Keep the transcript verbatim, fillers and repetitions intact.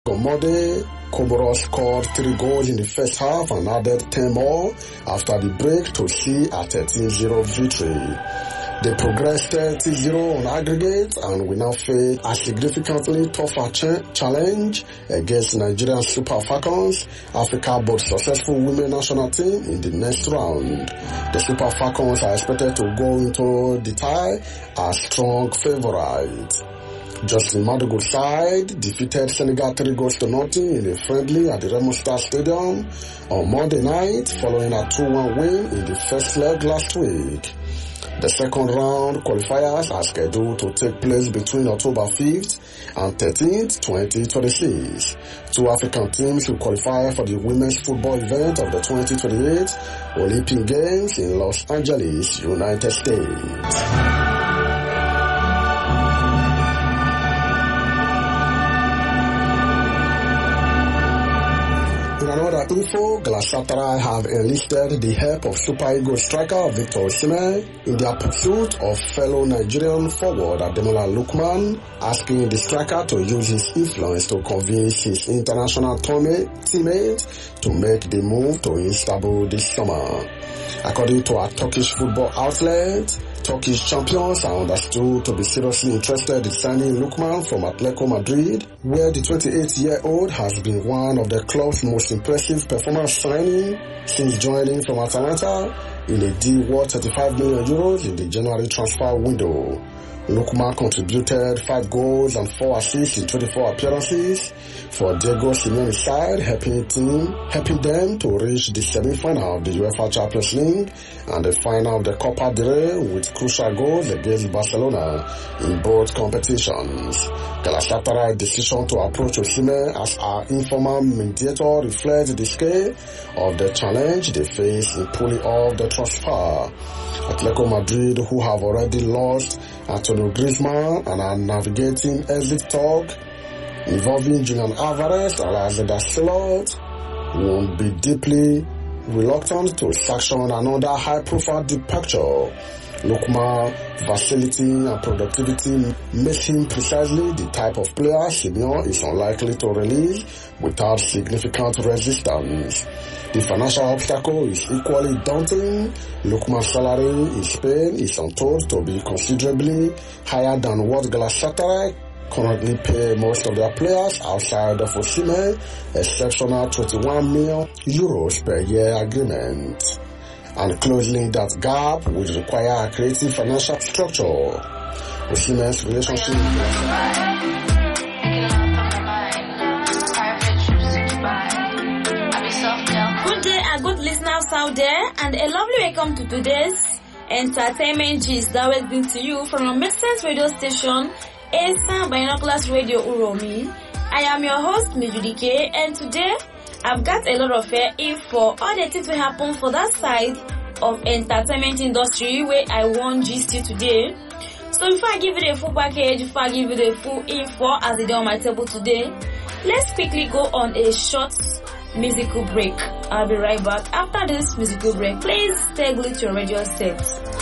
Gomode, Comoros scored three goals in the first half and added ten more after the break to see a thirteen zero victory. They progressed thirty zero on aggregate and will now face a significantly tougher ch- challenge against Nigerian Super Falcons, Africa Board's successful women national team in the next round. The Super Falcons are expected to go into the tie as strong favourites. Justin Madugu's side defeated Senegal three goals to nothing in a friendly at the Remo Star Stadium on Monday night following a two one win in the first leg last week. The second round qualifiers are scheduled to take place between October fifth and thirteenth, twenty twenty-six. Two African teams will qualify for the women's football event of the twenty twenty-eight Olympic Games in Los Angeles, United States. Info, Galatasaray have enlisted the help of Super Eagles striker Victor Osimhen in their pursuit of fellow Nigerian forward Ademola Lookman, asking the striker to use his influence to convince his international teammate to make the move to Istanbul this summer. According to a Turkish football outlet, Turkish champions are understood to be seriously interested in signing Lookman from Atletico Madrid, where the twenty-eight-year-old has been one of the club's most impressive performance signing since joining from Atalanta in a deal worth thirty-five million euros in the January transfer window. Lookman contributed five goals and four assists in twenty-four appearances for Diego Simeone's side, helping team, helping them to reach the semi-final of the UEFA Champions League and the final of the Copa del Rey with crucial goals against Barcelona in both competitions. Galatasaray's decision to approach Osimhen as our informal mediator reflects the scale of the challenge they face in pulling off the transfer. Atletico Madrid, who have already lost Antonio Griezmann and are navigating exit talk involving Julian Alvarez and Alexander Sørloth, won't be deeply reluctant to sanction another high-profile departure. Lookman's versatility and productivity makes him precisely the type of player Simeone is unlikely to release without significant resistance. The financial obstacle is equally daunting. Lookman's salary in Spain is untold to be considerably higher than what Galatasaray currently pay most of their players outside of Osimhen's exceptional twenty-one million euros per year agreement. And closing that gap would require a creative financial structure. Osimhen's relationship with Good day and good listeners out there, and a lovely welcome to today's entertainment gist that will bring to you from your Message radio station, Asa Binoculars Radio Uromi. I am your host, Mijudike, and today I've got a lot of uh, info, all the things will happen for that side of entertainment industry where I want gist you today. So before I give you the full package, before I give you the full info as they do on my table today, let's quickly go on a short musical break. I'll be right back after this musical break. Please stay glued to your radio set.